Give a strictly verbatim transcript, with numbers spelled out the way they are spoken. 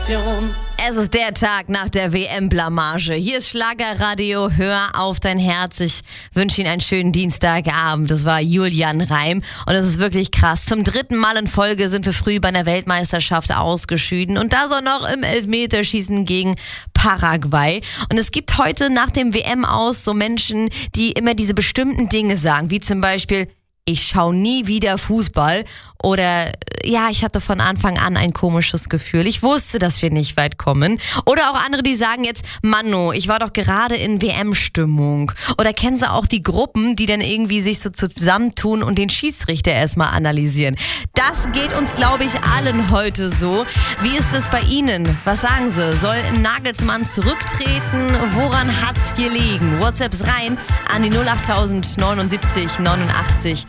Sensation. Es ist der Tag nach der W M-Blamage. Hier ist Schlagerradio, hör auf dein Herz. Ich wünsche Ihnen einen schönen Dienstagabend. Das war Julian Reim und es ist wirklich krass. Zum dritten Mal in Folge sind wir früh bei einer Weltmeisterschaft ausgeschieden und das auch noch im Elfmeterschießen gegen Paraguay. Und es gibt heute nach dem W M-Aus so Menschen, die immer diese bestimmten Dinge sagen, wie zum Beispiel: Ich schaue nie wieder Fußball oder ja, ich hatte von Anfang an ein komisches Gefühl. Ich wusste, dass wir nicht weit kommen. Oder auch andere, die sagen jetzt: Manno, ich war doch gerade in W M-Stimmung. Oder kennen Sie auch die Gruppen, die dann irgendwie sich so zusammentun und den Schiedsrichter erstmal analysieren? Das geht uns, glaube ich, allen heute so. Wie ist es bei Ihnen? Was sagen Sie? Soll Nagelsmann zurücktreten? Woran hat's gelegen? WhatsApps rein an die null acht neunundsiebzig neunundachtzig